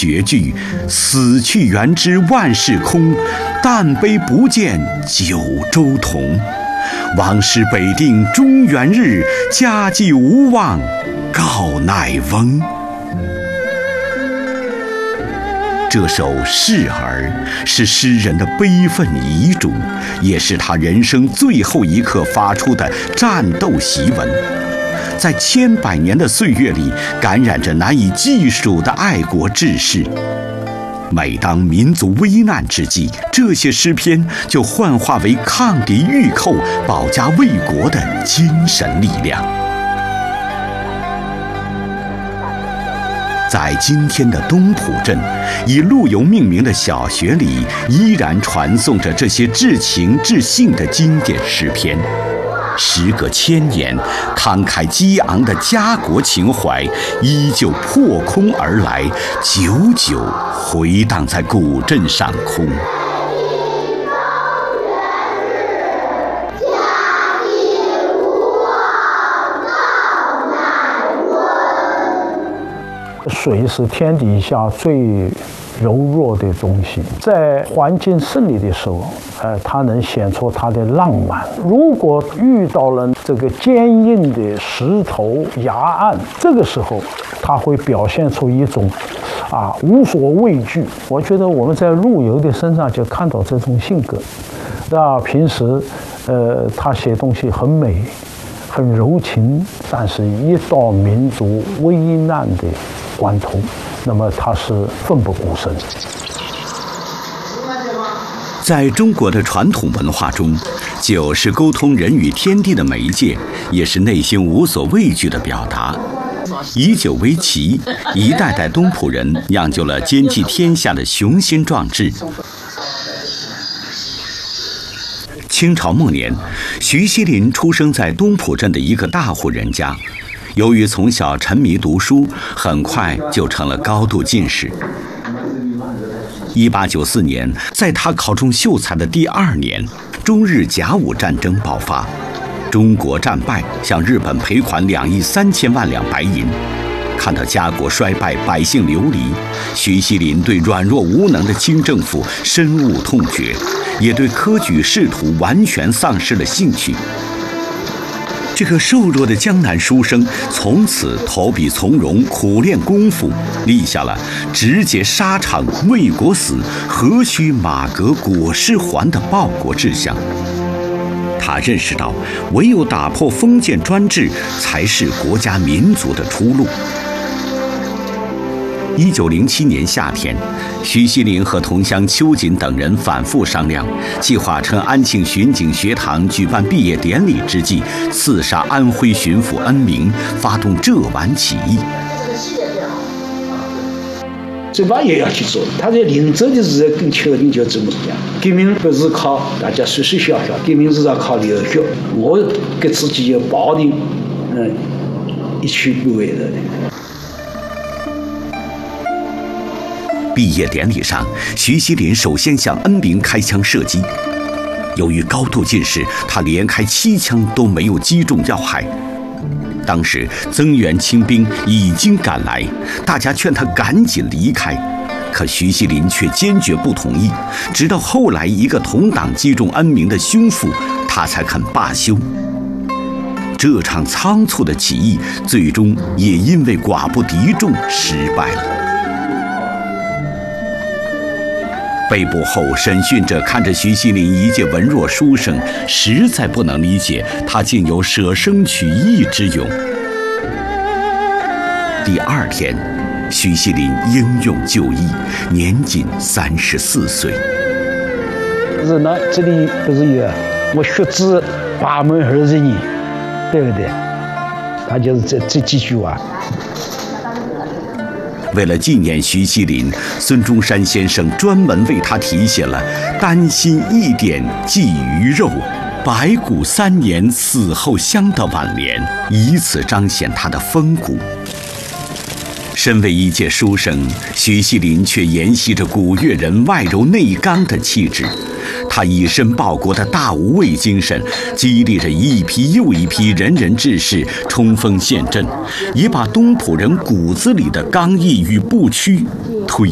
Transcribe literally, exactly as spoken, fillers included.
绝句：死去元知万事空，但悲不见九州同。王师北定中原日，家祭无忘告乃翁。这首《示儿》是诗人的悲愤遗嘱，也是他人生最后一刻发出的战斗檄文，在千百年的岁月里，感染着难以计数的爱国志士。每当民族危难之际，这些诗篇就幻化为抗敌御寇、保家卫国的精神力量。在今天的东浦镇，以陆游命名的小学里，依然传颂着这些至情至性的经典诗篇。时隔千年，慷慨激昂的家国情怀依旧破空而来，久久回荡在古镇上空。 水是天底下最柔弱的东西，在环境胜利的时候，呃，它能显出它的浪漫。如果遇到了这个坚硬的石头崖岸，这个时候，它会表现出一种啊无所畏惧。我觉得我们在陆游的身上就看到这种性格。那平时，呃，他写东西很美，很柔情，但是一到民族危难的关头，那么他是奋不顾身。 在中国的传统文化中，酒是沟通人与天地的媒介，也是内心无所畏惧的表达。以酒为旗，一代代东浦人酿就了兼济天下的雄心壮志。清朝末年，徐锡麟出生在东浦镇的一个大户人家。由于从小沉迷读书，很快就成了高度进士。一八九四年，在他考中秀才的第二年，中日甲午战争爆发，中国战败，向日本赔款两亿三千万两白银。看到家国衰败，百姓流离，徐锡麟对软弱无能的清政府深恶痛绝，也对科举仕途完全丧失了兴趣。这个瘦弱的江南书生从此投笔从戎，苦练功夫，立下了直接沙场为国死，何须马革裹尸还的报国志向。他认识到，唯有打破封建专制，才是国家民族的出路。一九零七年夏天，徐锡麟和同乡邱瑾等人反复商量，计划趁安庆巡警学堂举办毕业典礼之际，刺杀安徽巡抚恩铭，发动浙皖起义。 这把也要去做，他在临走的时候更确定就这么讲：革命不是靠大家说说笑笑，革命是要靠流血。我给自己有抱定，嗯，一去不回的。 毕业典礼上，徐锡麟首先向恩铭开枪射击。由于高度近视，他连开七枪都没有击中要害。当时增援清兵已经赶来，大家劝他赶紧离开，可徐锡麟却坚决不同意。直到后来一个同党击中恩铭的胸腹，他才肯罢休。这场仓促的起义最终也因为寡不敌众失败了。被捕后，审讯者看着徐锡麟一介文弱书生，实在不能理解他竟有舍生取义之勇。第二天，徐锡麟英勇就义，年仅三十四岁。 是呢，这里不是有我学子八门二十年，对不对？他就是这这几句话。 为了纪念徐锡麟，孙中山先生专门为他题写了“丹心一点寄鱼肉，白骨三年死后香”的挽联，以此彰显他的风骨。身为一介书生，徐锡麟却沿袭着古越人外柔内刚的气质。他以身报国的大无畏精神，激励着一批又一批仁人志士冲锋陷阵，也把东浦人骨子里的刚毅与不屈推